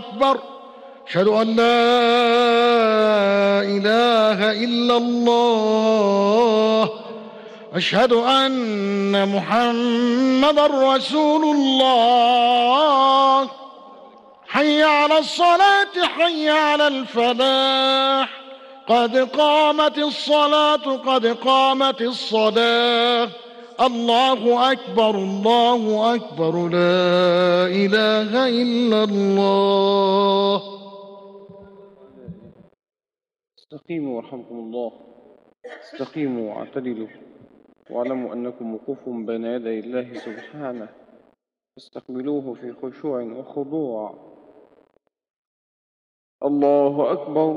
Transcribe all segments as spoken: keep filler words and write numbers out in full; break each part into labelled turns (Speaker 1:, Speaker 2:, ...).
Speaker 1: أكبر. أشهد أن لا إله إلا الله. أشهد أن محمدًا رسول الله. حي على الصلاة حي على الفلاح. قد قامت الصلاة قد قامت الصلاة. الله أكبر الله أكبر لا إله إلا الله.
Speaker 2: استقيموا ورحمكم الله. استقيموا واعتدلوا واعلموا أنكم وقوف بين يدي الله سبحانه، فاستقبلوه في خشوع وخضوع. الله أكبر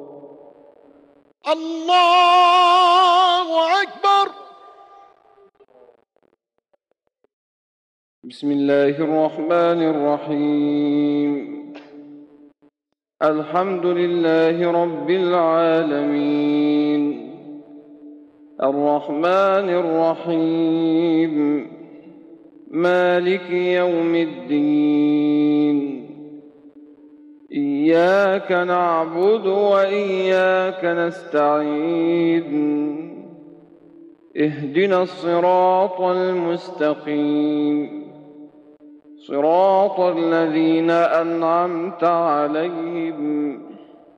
Speaker 1: الله أكبر.
Speaker 2: بسم الله الرحمن الرحيم. الحمد لله رب العالمين الرحمن الرحيم مالك يوم الدين. إياك نعبد وإياك نستعين. اهدنا الصراط المستقيم صراط الذين أنعمت عليهم